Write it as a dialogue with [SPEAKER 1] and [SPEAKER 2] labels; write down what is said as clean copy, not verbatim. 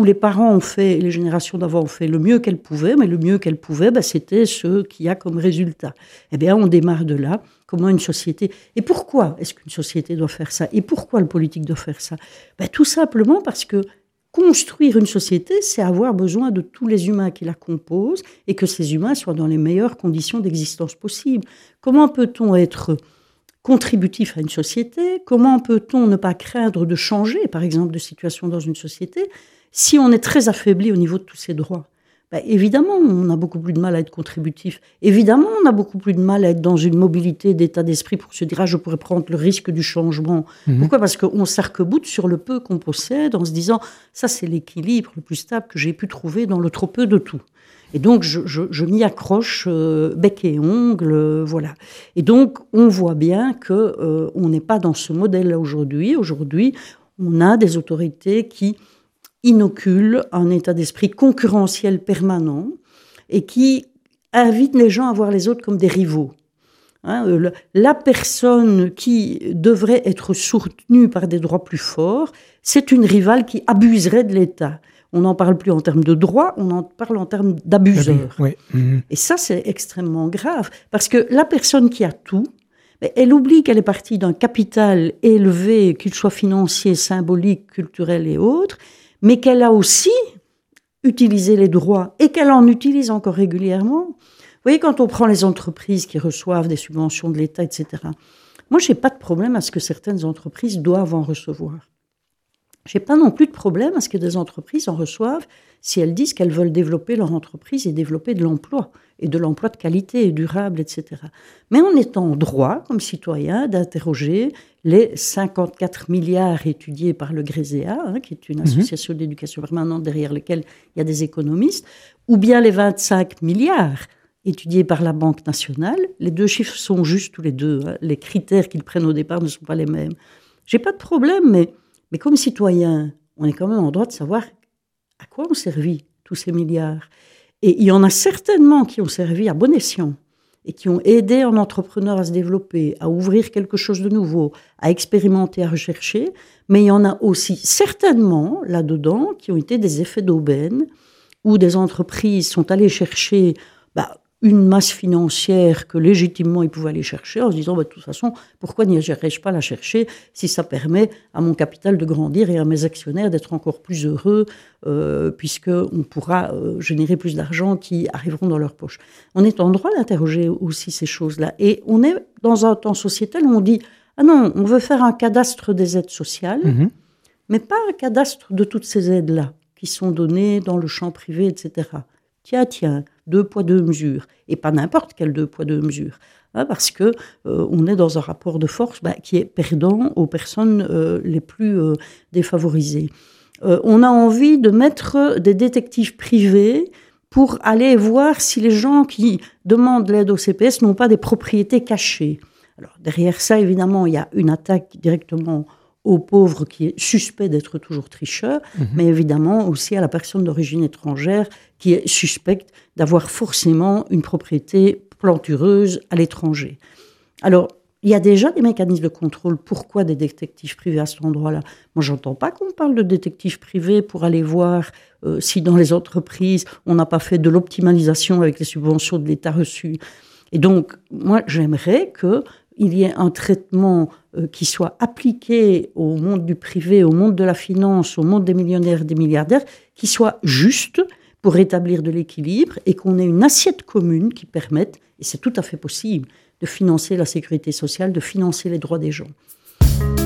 [SPEAKER 1] où les parents ont fait, et les générations d'avant ont fait le mieux qu'elles pouvaient, mais le mieux qu'elles pouvaient, c'était ce qu'il y a comme résultat. Eh bien, on démarre de là. Comment une société... Et pourquoi est-ce qu'une société doit faire ça? Et pourquoi le politique doit faire ça? Tout simplement parce que construire une société, c'est avoir besoin de tous les humains qui la composent et que ces humains soient dans les meilleures conditions d'existence possibles. Comment peut-on être contributif à une société? Comment peut-on ne pas craindre de changer, par exemple, de situation dans une société si on est très affaibli au niveau de tous ses droits? Évidemment, on a beaucoup plus de mal à être contributif. Évidemment, on a beaucoup plus de mal à être dans une mobilité d'état d'esprit pour se dire « Ah, je pourrais prendre le risque du changement. » Pourquoi? Parce qu'on s'arc-boute sur le peu qu'on possède en se disant « Ça, c'est l'équilibre le plus stable que j'ai pu trouver dans le trop peu de tout. » Et donc, je m'y accroche bec et ongle, voilà. Et donc, on voit bien qu'on n'est pas dans ce modèle-là aujourd'hui. Aujourd'hui, on a des autorités qui inocule un état d'esprit concurrentiel permanent et qui invite les gens à voir les autres comme des rivaux. La personne qui devrait être soutenue par des droits plus forts, c'est une rivale qui abuserait de l'État. On n'en parle plus en termes de droits, on en parle en termes d'abuseurs.
[SPEAKER 2] Oui.
[SPEAKER 1] Et ça, c'est extrêmement grave, parce que la personne qui a tout, elle oublie qu'elle est partie d'un capital élevé, qu'il soit financier, symbolique, culturel et autres, mais qu'elle a aussi utilisé les droits et qu'elle en utilise encore régulièrement. Vous voyez, quand on prend les entreprises qui reçoivent des subventions de l'État, etc., moi, je n'ai pas de problème à ce que certaines entreprises doivent en recevoir. Je n'ai pas non plus de problème à ce que des entreprises en reçoivent si elles disent qu'elles veulent développer leur entreprise et développer de l'emploi, et de l'emploi de qualité et durable, etc. Mais on est en droit, comme citoyen, d'interroger les 54 milliards étudiés par le GRESEA, qui est une association d'éducation permanente derrière laquelle il y a des économistes, ou bien les 25 milliards étudiés par la Banque nationale. Les deux chiffres sont justes tous les deux. Les critères qu'ils prennent au départ ne sont pas les mêmes. Je n'ai pas de problème, mais comme citoyen, on est quand même en droit de savoir à quoi ont servi tous ces milliards. Et il y en a certainement qui ont servi à bon escient et qui ont aidé un entrepreneur à se développer, à ouvrir quelque chose de nouveau, à expérimenter, à rechercher. Mais il y en a aussi certainement là-dedans qui ont été des effets d'aubaine où des entreprises sont allées chercher une masse financière que légitimement ils pouvaient aller chercher en se disant de toute façon, pourquoi n'irais-je pas la chercher si ça permet à mon capital de grandir et à mes actionnaires d'être encore plus heureux puisqu'on pourra générer plus d'argent qui arriveront dans leur poche. On est en droit d'interroger aussi ces choses-là. Et on est dans un temps sociétal où on dit « Ah non, on veut faire un cadastre des aides sociales, mais pas un cadastre de toutes ces aides-là qui sont données dans le champ privé, etc. » Tiens, 2 poids, 2 mesures. Et pas n'importe quel 2 poids, 2 mesures. Parce que on est dans un rapport de force qui est perdant aux personnes les plus défavorisées. On a envie de mettre des détectives privés pour aller voir si les gens qui demandent l'aide au CPS n'ont pas des propriétés cachées. Alors, derrière ça, évidemment, il y a une attaque directement aux pauvres qui est suspect d'être toujours tricheur, mais évidemment aussi à la personne d'origine étrangère qui est suspecte d'avoir forcément une propriété plantureuse à l'étranger. Alors, il y a déjà des mécanismes de contrôle. Pourquoi des détectives privés à cet endroit-là? Moi, j'entends pas qu'on parle de détectives privés pour aller voir si dans les entreprises, on n'a pas fait de l'optimalisation avec les subventions de l'État reçues. Et donc, moi, j'aimerais qu'il y ait un traitement qui soit appliqué au monde du privé, au monde de la finance, au monde des millionnaires, des milliardaires, qui soit juste pour rétablir de l'équilibre et qu'on ait une assiette commune qui permette, et c'est tout à fait possible, de financer la sécurité sociale, de financer les droits des gens.